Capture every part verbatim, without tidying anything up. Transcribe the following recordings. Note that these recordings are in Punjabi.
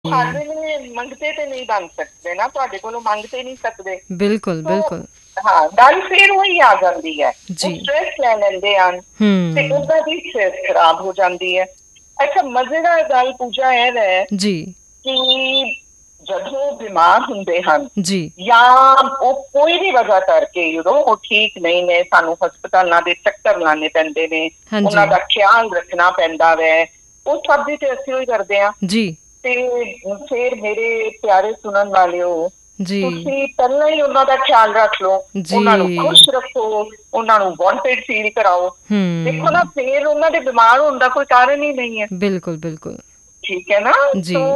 ਹਰ ਵੇਲੇ ਮੰਗਤੇ ਤੇ ਨਹੀਂ ਬਣ ਸਕਦੇ ਨਾ, ਤੁਹਾਡੇ ਕੋਲੋਂ ਮੰਗ ਤੇ ਨਹੀਂ ਸਕਦੇ। ਬਿਲਕੁਲ, ਸੋ ਬਿਲकुल। ਹਾਂ, ਗੱਲ ਫਿਰ ਉਹੀ ਆ ਜਾਂਦੀ ਹੈ, ਉਹ जी। ਸਟ੍ਰੈਸ ਲੈ ਲੈਂਦੇ ਹਨ ਤੇ हुँ। ਉਹਦਾ ਦੀ ਸਿਹਤ ਖਰਾਬ ਹੋ ਜਾਂਦੀ ਹੈ। ਅੱਛਾ, ਮਜ਼ੇਦਾਰ ਗੱਲ ਪੂਜਾ ਇਹ ਹੈ जी। ਕਿ ਜਦੋਂ ਬਿਮਾਰ ਹੁੰਦੇ ਹਨ जी। ਜਾਂ ਉਹ ਕੋਈ ਵੀ ਵਜ੍ਹਾ ਕਰਕੇ ਯੂ ਉਹ ਠੀਕ ਨਹੀਂ ਨੇ, ਸਾਨੂੰ ਹਸਪਤਾਲਾਂ ਦੇ ਚੱਕਰ ਲਾਣੇ ਪੈਂਦੇ ਨੇ, हाँ जी। ਉਹਨਾਂ ਦਾ ਖਿਆਲ ਰੱਖਣਾ ਪੈਂਦਾ ਵੈ, ਉਹ ਸਭ ਦੀ ਤੇ ਅਸੀਂ ਹੀ ਕਰਦੇ ਹਾਂ। जी। ਤੇ ਫਿਰ ਮੇਰੇ ਪਿਆਰੇ ਸੁਣਨ ਵਾਲਿਓ, जी। ਤੁਸੀਂ ਪਹਿਲਾਂ ਹੀ ਉਹਨਾਂ ਦਾ ਖਿਆਲ ਰੱਖ ਲਓ, जी। ਉਹਨਾਂ ਨੂੰ ਖੁਸ਼ ਰੱਖੋ, ਉਹਨਾਂ ਨੂੰ ਵਾਂਟਡ ਫੀਲ ਕਰਾਓ। ਦੇਖੋ ਨਾ, हुँ। ਫਿਰ ਉਹਨਾਂ ਦੇ ਬਿਮਾਰ ਹੋਣ ਦਾ ਕੋਈ ਕਾਰਨ ਹੀ ਨਹੀਂ ਹੈ। बिल्कुल, बिल्कुल। ਠੀਕ ਹੈ ਨਾ, जी। ਸੋ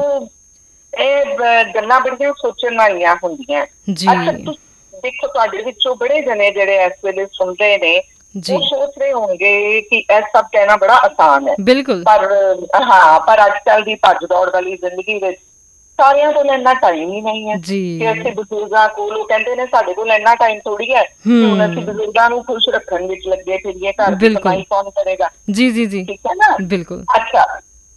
ਇਹ ਗੱਲਾਂ ਬੜੀਆਂ ਸੋਚਣ ਵਾਲੀਆਂ ਹੁੰਦੀਆਂ। जी। ਅੱਛਾ, ਤੁਸੀਂ ਦੇਖੋ, ਤੁਹਾਡੇ ਵਿੱਚੋਂ ਬੜੇ ਜਣੇ ਜਿਹੜੇ ਇਸ ਵੇਲੇ ਸੁਣਦੇ ਨੇ, जी। ਉਹ ਸੋਚ ਰਹੇ ਹੋਣਗੇ ਕਿ ਇਹ ਸਭ ਕਹਿਣਾ ਬੜਾ ਆਸਾਨ ਹੈ, बिल्कुल। ਪਰ ਹਾਂ, ਪਰ ਅੱਜ ਕੱਲ੍ਹ ਦੀ ਭੱਜ ਦੌੜ ਵਾਲੀ ਜ਼ਿੰਦਗੀ ਵਿੱਚ ਸਾਰਿਆਂ ਕੋਲ ਇੰਨਾ ਟਾਈਮ ਹੀ ਨਹੀਂ ਹੈ जी। ਕਿ ਅਸੀਂ ਬਜ਼ੁਰਗਾਂ ਕੋਲ, ਉਹ ਕਹਿੰਦੇ ਨੇ ਸਾਡੇ ਕੋਲ ਇੰਨਾ ਟਾਈਮ ਥੋੜੀ ਹੈ ਕਿ ਹੁਣ ਅਸੀਂ हुँ। ਬਜ਼ੁਰਗਾਂ ਨੂੰ ਖੁਸ਼ ਰੱਖਣ ਵਿੱਚ ਲੱਗੇ ਫਿਰੀਏ, ਘਰ ਦੀ बिल्कुल। ਕਮਾਈ ਕੌਣ ਕਰੇਗਾ। जी, जी, जी। ਠੀਕ ਹੈ ਨਾ। बिल्कुल। ਅੱਛਾ,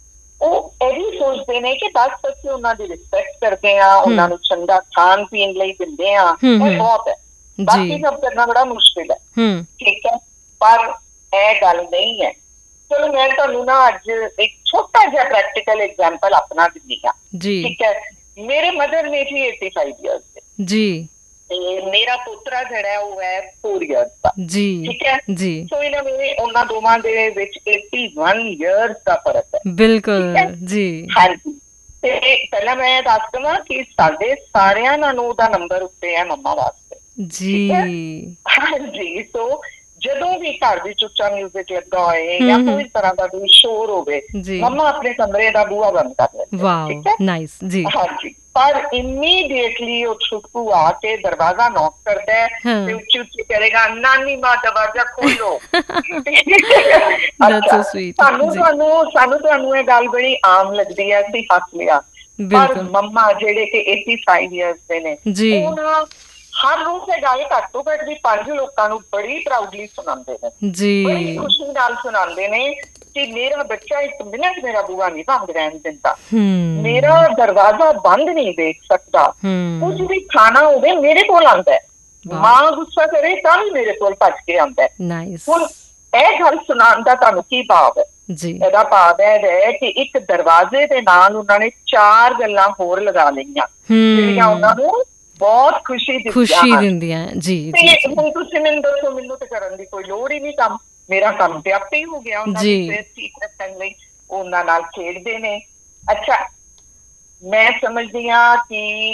ਉਹ ਇਹ ਵੀ ਸੋਚਦੇ ਨੇ ਕਿ ਬਸ ਅਸੀਂ ਉਹਨਾਂ ਦੀ ਰਿਸਪੈਕਟ ਕਰਦੇ ਹਾਂ, हुँ। ਉਹਨਾਂ ਨੂੰ ਚੰਗਾ ਖਾਣ ਪੀਣ ਲਈ ਦਿੰਦੇ ਹਾਂ, हुँ, ਇਹ हुँ। ਬਹੁਤ ਹੈ। जी। ਬਾਕੀ ਸਭ ਕਰਨਾ ਬੜਾ ਮੁਸ਼ਕਿਲ ਹੈ। हुँ। ਠੀਕ ਹੈ, ਪਰ ਇਹ ਗੱਲ ਨਹੀਂ ਹੈ। ਚਲੋ, ਮੈਂ ਤੁਹਾਨੂੰ ਨਾ ਅੱਜ ਇੱਕ ਛੋਟਾ ਜਿਹਾ ਪ੍ਰੈਕਟੀਕਲ ਐਗਜ਼ਾਮਪਲ ਆਪਣਾ ਦਿੰਦੀ ਹਾਂ। जी। ਠੀਕ ਹੈ, ਮੇਰੇ ਮਦਰ ਨੇ ਜੀ ਪਚਾਸੀ ਇਅਰਸ ਦੇ, जी। ਤੇ ਮੇਰਾ ਪੁੱਤਰਾ ਜਿਹੜਾ ਉਹ ਹੈ ਚਾਰ ਇਅਰਸ ਦਾ। जी। ਠੀਕ ਹੈ, जी। ਸੋ ਇਹਨਾਂ ਮੇਰੇ ਉਹਨਾਂ ਦੋਵਾਂ ਦੇ ਵਿੱਚ ਇਕੱਤੀ ਇਅਰਸ ਦਾ ਫਰਕ ਹੈ। बिल्कुल। ਠੀਕ ਹੈ, जी। ਹਾਂਜੀ। ਤੇ ਪਹਿਲਾਂ ਮੈਂ ਦੱਸ ਦਵਾਂ ਕਿ ਸਾਡੇ ਸਾਰਿਆਂ ਨਾਲੋਂ ਉਹਦਾ ਨੰਬਰ ਉੱਤੇ ਹੈ ਮੰਮਾ ਵਾਸਤੇ। ਠੀਕ ਹੈ, जी। ਹਾਂਜੀ। ਸੋ ਜਦੋਂ ਵੀ ਘਰ ਵਿੱਚ ਉੱਚਾ ਮਿਊਜ਼ਿਕ ਲੱਗਾ ਹੋਏ हुँ, ਜਾਂ हुँ। ਕੋਈ ਤਰ੍ਹਾਂ ਦਾ ਵੀ ਸ਼ੋਰ ਹੋਵੇ, जी। ਮੰਮਾ ਆਪਣੇ ਕਮਰੇ ਦਾ ਬੂਹਾ ਬੰਦ ਕਰ ਲੈਂਦੇ। वाओ! ਠੀਕ ਹੈ, नाइस। जी। ਹਾਂਜੀ। ਪਰ ਇਮੀਡੀਏਟਲੀ ਉਹ ਛੁਟਕੂ ਆ ਕੇ ਦਰਵਾਜ਼ਾ ਨੌਕ ਕਰਦਾ ਹੈ ਤੇ हाँ। ਉੱਚੀ ਉੱਚੀ ਕਰੇਗਾ, ਨਾਨੀ ਮਾਂ ਦਰਵਾਜ਼ਾ ਖੋਲੋ। दैट्स ਅੱਛਾ, सो स्वीट। ਸਾਨੂੰ जी। ਤੁਹਾਨੂੰ ਸਾਨੂੰ ਤੁਹਾਨੂੰ ਇਹ ਗੱਲ ਬੜੀ ਆਮ ਲੱਗਦੀ ਹੈ, ਅਸੀਂ ਹੱਸ ਲਿਆ। ਪਰ बिल्कुल। ਮੰਮਾ ਜਿਹੜੇ ਕਿ ਪਚਾਸੀ ਇਅਰਸ ਦੇ ਨੇ, जी। ਉਹ ਨਾ ਹਰ ਰੋਜ਼ ਇਹ ਗੱਲ ਘੱਟ ਤੋਂ ਘੱਟ ਵੀ ਪੰਜ ਲੋਕਾਂ ਨੂੰ ਬੜੀ ਪ੍ਰਾਊਡਲੀ ਸੁਣਾਉਂਦੇ ਨੇ, जी। ਬੜੀ ਖੁਸ਼ੀ ਨਾਲ ਸੁਣਾਉਂਦੇ ਨੇ ਕਿ ਮੇਰਾ ਬੱਚਾ ਇੱਕ ਮਿੰਟ ਮੇਰਾ ਬੂਹਾ ਨਹੀਂ ਬੰਦ ਰਹਿਣ ਦਿੰਦਾ, ਮੇਰਾ हुँ। ਦਰਵਾਜ਼ਾ ਬੰਦ ਨਹੀਂ ਦੇਖ ਸਕਦਾ, ਕੁਝ हुँ। ਵੀ ਖਾਣਾ ਹੋਵੇ ਮੇਰੇ ਕੋਲ ਆਉਂਦਾ ਹੈ, वाओ! ਮਾਂ ਗੁੱਸਾ ਕਰੇ ਤਾਂ ਵੀ ਮੇਰੇ ਕੋਲ ਭੱਜ ਕੇ ਆਉਂਦਾ ਹੈ। नाइस। ਹੁਣ ਇਹ ਗੱਲ ਸੁਣਾਉਣ ਦਾ ਤੁਹਾਨੂੰ ਕੀ ਭਾਵ ਹੈ? जी। ਇਹਦਾ ਭਾਵ ਇਹ ਹੈ ਕਿ ਇੱਕ ਦਰਵਾਜ਼ੇ ਦੇ ਨਾਲ ਉਹਨਾਂ ਨੇ ਚਾਰ ਗੱਲਾਂ ਹੋਰ ਲਗਾ ਲਈਆਂ ਜਿਹੜੀਆਂ ਉਹਨਾਂ हुँ। ਨੂੰ ਬਹੁਤ ਖੁਸ਼ੀ ਦਿੰਦੀਆਂ खुशी ਹਨ। दिंदियां हैं। जी, ਤੇ जी, जी। ਹੁਣ ਤੁਸੀਂ ਮੈਨੂੰ ਦੱਸੋ, ਮੈਨੂੰ ਤੇ ਕਰਨ ਦੀ ਕੋਈ ਲੋੜ ਹੀ ਨਹੀਂ ਕੰਮ, ਮੇਰਾ ਕੰਮ ਤੇ ਆਪੇ ਹੀ ਹੋ ਗਿਆ ਉਹਨਾਂ ਦੀ जी। ਸਿਹਤ ਠੀਕ ਰੱਖਣ ਲਈ। ਉਹਨਾਂ ਨਾਲ ਖੇਡਦੇ ਨੇ। ਅੱਛਾ, ਮੈਂ ਸਮਝਦੀ ਹਾਂ ਕਿ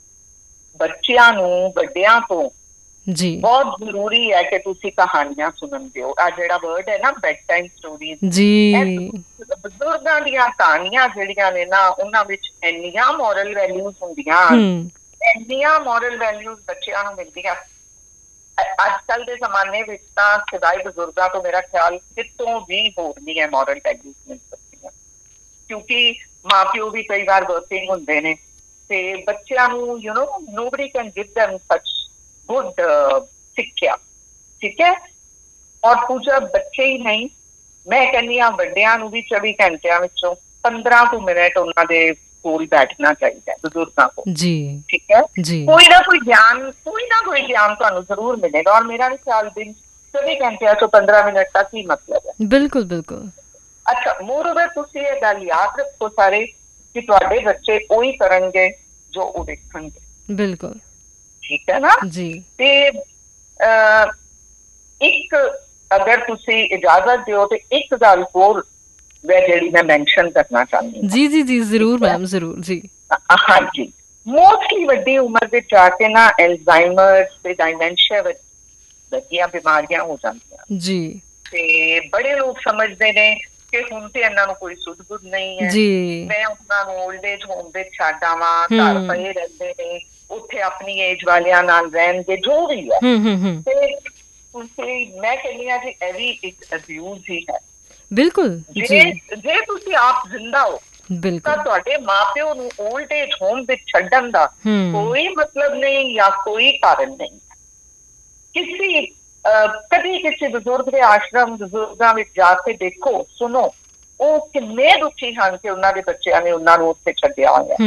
ਬੱਚਿਆਂ ਨੂੰ ਵੱਡਿਆਂ ਤੋਂ जी। ਬਹੁਤ ਜ਼ਰੂਰੀ ਹੈ ਕਿ ਤੁਸੀਂ ਕਹਾਣੀਆਂ ਸੁਣਨ ਦਿਓ। ਆ ਜਿਹੜਾ ਵਰਡ ਹੈ ਨਾ, ਬੈਡ ਟਾਈਮ ਸਟੋਰੀਜ਼, जी। ਇਹ ਬਜ਼ੁਰਗਾਂ ਦੀਆਂ ਕਹਾਣੀਆਂ ਜਿਹੜੀਆਂ ਨੇ ਨਾ, ਉਹਨਾਂ ਵਿੱਚ ਇੰਨੀਆਂ ਮੋਰਲ ਵੈਲਿਊਜ਼ ਹੁੰਦੀਆਂ, हुँ। ਇੰਨੀਆਂ ਮੋਰਲ ਵੈਲਿਊਜ਼ ਬੱਚਿਆਂ ਨੂੰ ਮਿਲਦੀਆਂ। ਅੱਜ ਕੱਲ੍ਹ ਦੇ ਜ਼ਮਾਨੇ ਵਿੱਚ ਤਾਂ ਸਿਵਾਏ ਬਜ਼ੁਰਗਾਂ ਤੋਂ ਮੇਰਾ ਖਿਆਲ ਕਿਤੋਂ ਵੀ ਹੋਰ ਨਹੀਂ ਹੈ ਮੋਰਲ ਵੈਲਿਊਜ਼ ਮਿਲ ਸਕਦੀਆਂ, ਕਿਉਂਕਿ ਮਾਂ ਪਿਓ ਵੀ ਕਈ ਵਾਰ ਵਰਕਿੰਗ ਹੁੰਦੇ ਨੇ ਤੇ ਬੱਚਿਆਂ ਨੂੰ you know nobody can give them ਸੱਚ ਗੁੱਡ ਸਿੱਖਿਆ। ਠੀਕ ਹੈ, ਔਰ ਪੂਜਾ ਬੱਚੇ ਹੀ ਨਹੀਂ, ਮੈਂ ਕਹਿੰਦੀ ਹਾਂ ਵੱਡਿਆਂ ਨੂੰ ਵੀ ਚੌਵੀ ਘੰਟਿਆਂ ਵਿੱਚੋਂ ਪੰਦਰਾਂ ਕੁ ਮਿੰਟ ਉਹਨਾਂ ਦੇ ਕੋਲ ਬੈਠਣਾ ਚਾਹੀਦਾ, ਬਜ਼ੁਰਗਾਂ ਕੋਲ। जी। ਠੀਕ ਹੈ, जी। ਕੋਈ ਨਾ ਕੋਈ ਗਿਆਨ ਕੋਈ ਨਾ ਕੋਈ ਗਿਆਨ ਤੁਹਾਨੂੰ ਜ਼ਰੂਰ ਮਿਲੇਗਾ। ਔਰ ਮੇਰਾ ਵੀ ਖਿਆਲ ਦਿਨ ਚੌਵੀ ਘੰਟਿਆਂ ਤੋਂ ਪੰਦਰਾਂ ਮਿੰਟ ਦਾ ਕੀ ਮਤਲਬ ਹੈ। बिल्कुल, बिल्कुल। ਅੱਛਾ, ਮੋਰਓਵਰ ਤੁਸੀਂ ਇਹ ਗੱਲ ਯਾਦ ਰੱਖੋ ਸਾਰੇ ਕਿ ਤੁਹਾਡੇ ਬੱਚੇ ਉਹੀ ਕਰਨਗੇ ਜੋ ਉਹ ਦੇਖਣਗੇ। बिल्कुल। ਠੀਕ ਹੈ ਨਾ। जी। ਤੇ ਅਹ ਇੱਕ ਅਗਰ ਤੁਸੀਂ ਇਜਾਜ਼ਤ ਦਿਓ ਤੇ ਇੱਕ ਗੱਲ ਹੋਰ ਵੈ ਜਿਹੜੀ ਮੈਂ ਮੈਂਸ਼ਨ ਕਰਨਾ ਚਾਹੁੰਦੀ ਹਾਂ। जी, जी, जी, ज़रूर ਠੀਕ ਹੈ? मैम, ज़रूर। जी। ਹਾਂਜੀ, ਮੋਸਟਲੀ ਵੱਡੀ ਉਮਰ ਵਿੱਚ ਆ ਕੇ ਨਾ ਐਲਜ਼ਾਈਮਰ ਤੇ ਡਾਈਮੈਂਸ਼ੀਆ ਵਿੱਚ ਵਧੀਆ ਬਿਮਾਰੀਆਂ ਹੋ ਜਾਂਦੀਆਂ जी। ਤੇ ਬੜੇ ਲੋਕ ਸਮਝਦੇ ਨੇ ਕਿ ਹੁਣ ਤੇ ਇਹਨਾਂ ਨੂੰ ਕੋਈ ਸੁੱਧ ਬੁੱਧ ਨਹੀਂ ਹੈ, जी। ਮੈਂ ਉਹਨਾਂ ਨੂੰ ਓਲਡ ਏਜ ਹੋਮ ਵਿੱਚ ਛੱਡ ਆਵਾਂ, ਘਰ हुँ। ਪਏ ਰਹਿੰਦੇ ਨੇ, ਉੱਥੇ ਆਪਣੀ ਏਜ ਵਾਲਿਆਂ ਨਾਲ ਰਹਿਣਗੇ, ਜੋ ਵੀ ਹੈ। हुँ, हुँ, हुँ। ਤੇ ਤੁਸੀਂ, ਮੈਂ ਕਹਿੰਦੀ ਹਾਂ ਜੀ, ਇਹ ਵੀ ਇੱਕ ਅਬਿਊਜ਼ ਹੀ ਹੈ। बिल्कुल। जी। ਜੇ ਜੇ ਤੁਸੀਂ ਆਪ ਜ਼ਿੰਦਾ ਹੋ ਤਾਂ बिल्कुल। ਤੁਹਾਡੇ ਮਾਪਿਓ ਨੂੰ ਓਲਡ ਏਜ ਹੋਮ ਵਿੱਚ ਛੱਡਣ ਦਾ हुँ। ਕੋਈ ਮਤਲਬ ਨਹੀਂ ਜਾਂ ਕੋਈ ਕਾਰਨ ਨਹੀਂ। ਕਿਸੇ ਅਹ ਕਦੀ ਕਿਸੇ ਬਜ਼ੁਰਗ ਦੇ ਆਸ਼ਰਮ, ਬਜ਼ੁਰਗਾਂ ਵਿੱਚ ਜਾ ਕੇ ਦੇਖੋ, ਸੁਣੋ, ਉਹ ਕਿੰਨੇ ਦੁਖੀ ਹਨ ਕਿ ਉਹਨਾਂ ਦੇ ਬੱਚਿਆਂ ਨੇ ਉਹਨਾਂ ਨੂੰ ਉੱਥੇ ਛੱਡਿਆ ਹੋਇਆ।